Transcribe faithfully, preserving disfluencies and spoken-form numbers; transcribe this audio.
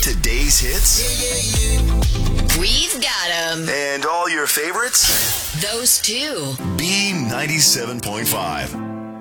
Today's hits. We've got them. And all your favorites. Those two. B ninety-seven point five.